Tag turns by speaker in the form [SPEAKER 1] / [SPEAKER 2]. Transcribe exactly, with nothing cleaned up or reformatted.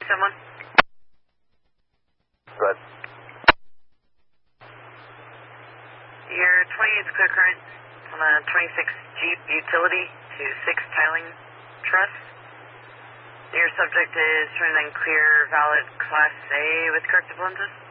[SPEAKER 1] someone?
[SPEAKER 2] Good.
[SPEAKER 1] Your twenty-eight clear current on a twenty-six Jeep utility to six Tiling Truss. Your subject is turning clear valid Class A with corrective lenses.